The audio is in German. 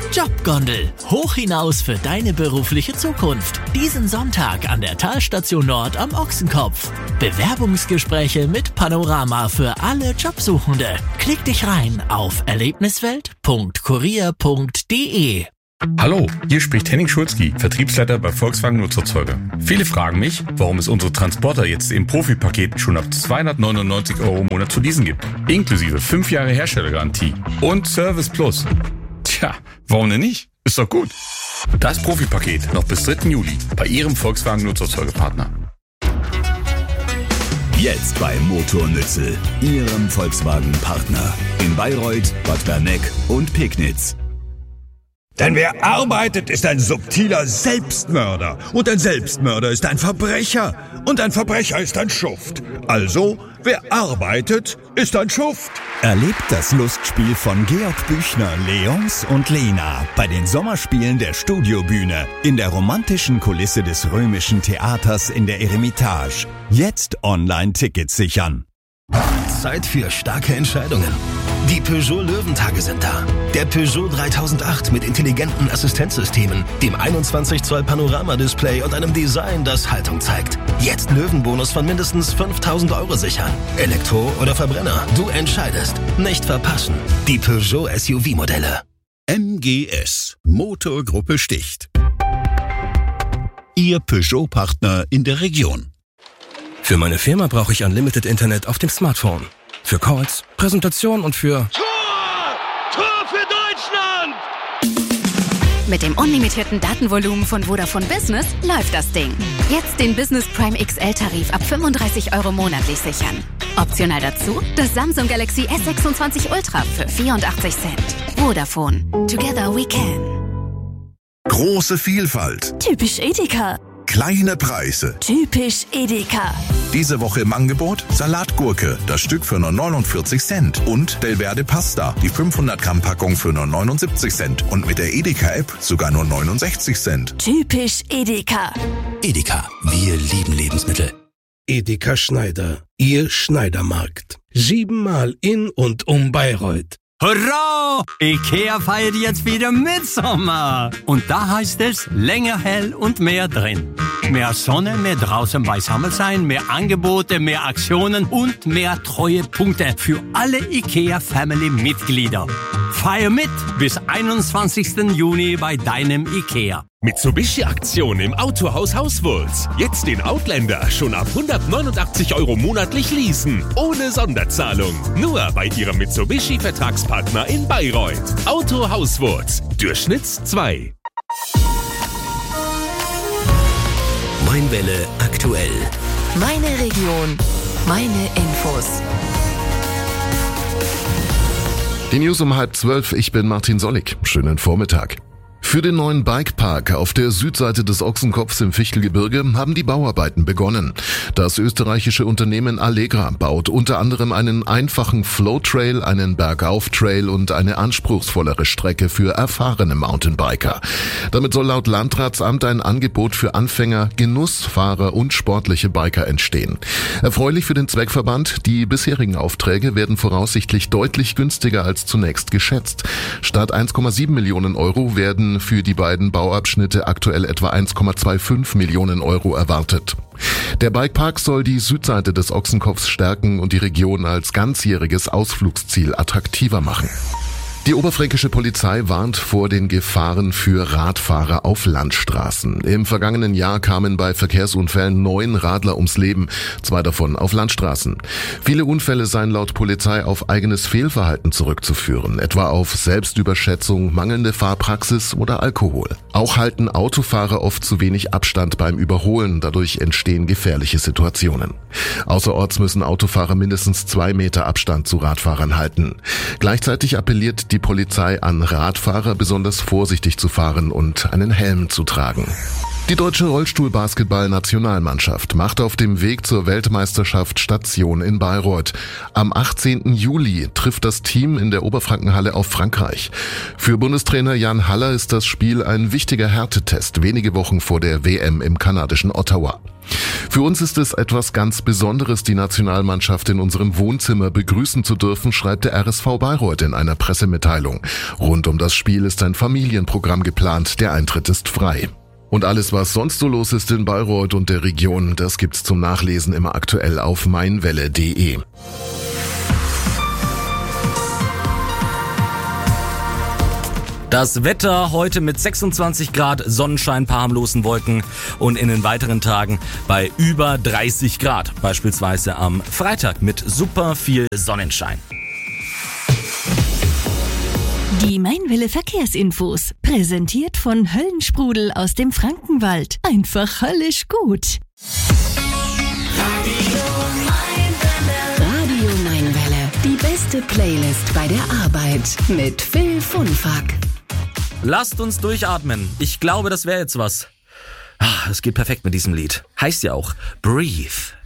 Jobgondel. Hoch hinaus für deine berufliche Zukunft. Diesen Sonntag an der Talstation Nord am Ochsenkopf. Bewerbungsgespräche mit Panorama für alle Jobsuchende. Klick dich rein auf erlebniswelt.kurier.de. Hallo, hier spricht Henning Schulzki, Vertriebsleiter bei Volkswagen Nutzerzeuger. Viele fragen mich, warum es unsere Transporter jetzt im Profipaket schon ab 299 € im Monat zu leasen gibt. Inklusive 5 Jahre Herstellergarantie und Service Plus. Tja, warum denn nicht? Ist doch gut. Das Profipaket noch bis 3. Juli bei Ihrem Volkswagen Nutzerzeugerpartner. Jetzt bei Motornützel, Ihrem Volkswagen-Partner. In Bayreuth, Bad Berneck und Pegnitz. Denn wer arbeitet, ist ein subtiler Selbstmörder. Und ein Selbstmörder ist ein Verbrecher. Und ein Verbrecher ist ein Schuft. Also, wer arbeitet, ist ein Schuft. Erlebt das Lustspiel von Georg Büchner, Leons und Lena bei den Sommerspielen der Studiobühne in der romantischen Kulisse des Römischen Theaters in der Eremitage. Jetzt Online-Tickets sichern. Zeit für starke Entscheidungen. Die Peugeot Löwentage sind da. Der Peugeot 3008 mit intelligenten Assistenzsystemen, dem 21 Zoll Panoramadisplay und einem Design, das Haltung zeigt. Jetzt Löwenbonus von mindestens 5.000 € sichern. Elektro oder Verbrenner, du entscheidest. Nicht verpassen. Die Peugeot SUV-Modelle. MGS. Motorgruppe Sticht. Ihr Peugeot-Partner in der Region. Für meine Firma brauche ich Unlimited Internet auf dem Smartphone. Für Calls, Präsentation und für... Tor für Deutschland! Mit dem unlimitierten Datenvolumen von Vodafone Business läuft das Ding. Jetzt den Business Prime XL-Tarif ab 35 € monatlich sichern. Optional dazu das Samsung Galaxy S26 Ultra für 84 Cent. Vodafone. Together we can. Große Vielfalt. Typisch Edeka. Kleine Preise. Typisch Edeka. Diese Woche im Angebot Salatgurke, das Stück für nur 49 Cent. Und Belverde Pasta, die 500 Gramm Packung für nur 79 Cent. Und mit der Edeka-App sogar nur 69 Cent. Typisch Edeka. Edeka, wir lieben Lebensmittel. Edeka Schneider, Ihr Schneidermarkt. 7-mal in und um Bayreuth. Hurra! Ikea feiert jetzt wieder Mitsommer. Und da heißt es, länger hell und mehr drin. Mehr Sonne, mehr draußen beisammen sein, mehr Angebote, mehr Aktionen und mehr Treuepunkte für alle Ikea-Family-Mitglieder. Feier mit bis 21. Juni bei deinem Ikea. Mitsubishi-Aktion im Autohaus Hauswurz. Jetzt den Outlander schon ab 189 € monatlich leasen. Ohne Sonderzahlung. Nur bei Ihrem Mitsubishi-Vertragspartner in Bayreuth. Auto Hauswurz. Durchschnitts 2. Mainwelle aktuell. Meine Region, meine Infos. Die News um 11:30. Ich bin Martin Sollig. Schönen Vormittag. Für den neuen Bikepark auf der Südseite des Ochsenkopfs im Fichtelgebirge haben die Bauarbeiten begonnen. Das österreichische Unternehmen Allegra baut unter anderem einen einfachen Flow-Trail, einen Bergauf-Trail und eine anspruchsvollere Strecke für erfahrene Mountainbiker. Damit soll laut Landratsamt ein Angebot für Anfänger, Genussfahrer und sportliche Biker entstehen. Erfreulich für den Zweckverband, die bisherigen Aufträge werden voraussichtlich deutlich günstiger als zunächst geschätzt. Statt 1,7 Millionen € werden für die beiden Bauabschnitte aktuell etwa 1,25 Millionen € erwartet. Der Bikepark soll die Südseite des Ochsenkopfs stärken und die Region als ganzjähriges Ausflugsziel attraktiver machen. Die oberfränkische Polizei warnt vor den Gefahren für Radfahrer auf Landstraßen. Im vergangenen Jahr kamen bei Verkehrsunfällen 9 Radler ums Leben, 2 davon auf Landstraßen. Viele Unfälle seien laut Polizei auf eigenes Fehlverhalten zurückzuführen, etwa auf Selbstüberschätzung, mangelnde Fahrpraxis oder Alkohol. Auch halten Autofahrer oft zu wenig Abstand beim Überholen, dadurch entstehen gefährliche Situationen. Außerorts müssen Autofahrer mindestens 2 Meter Abstand zu Radfahrern halten. Gleichzeitig appelliert die Polizei an Radfahrer, besonders vorsichtig zu fahren und einen Helm zu tragen. Die deutsche Rollstuhl-Basketball-Nationalmannschaft macht auf dem Weg zur Weltmeisterschaft Station in Bayreuth. Am 18. Juli trifft das Team in der Oberfrankenhalle auf Frankreich. Für Bundestrainer Jan Haller ist das Spiel ein wichtiger Härtetest, wenige Wochen vor der WM im kanadischen Ottawa. Für uns ist es etwas ganz Besonderes, die Nationalmannschaft in unserem Wohnzimmer begrüßen zu dürfen, schreibt der RSV Bayreuth in einer Pressemitteilung. Rund um das Spiel ist ein Familienprogramm geplant, der Eintritt ist frei. Und alles, was sonst so los ist in Bayreuth und der Region, das gibt's zum Nachlesen immer aktuell auf meinwelle.de. Das Wetter heute mit 26 Grad, Sonnenschein, paar harmlosen Wolken und in den weiteren Tagen bei über 30 Grad. Beispielsweise am Freitag mit super viel Sonnenschein. Die Mainwelle Verkehrsinfos, präsentiert von Höllensprudel aus dem Frankenwald. Einfach höllisch gut. Radio Mainwelle, die beste Playlist bei der Arbeit mit Phil Funfack. Lasst uns durchatmen. Ich glaube, das wäre jetzt was. Es geht perfekt mit diesem Lied. Heißt ja auch Breathe.